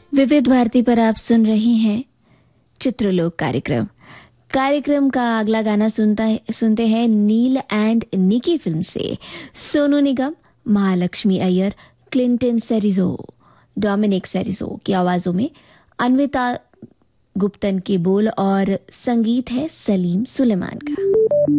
विविध भारती पर आप सुन रहे हैं चित्रलोक कार्यक्रम का अगला गाना सुनते हैं नील एंड निकी फिल्म से। सोनू निगम, महालक्ष्मी अय्यर, क्लिंटन सेरिजो, डोमिनिक सेरिजो की आवाजों में अन्विता गुप्तन के बोल और संगीत है सलीम सुलेमान का।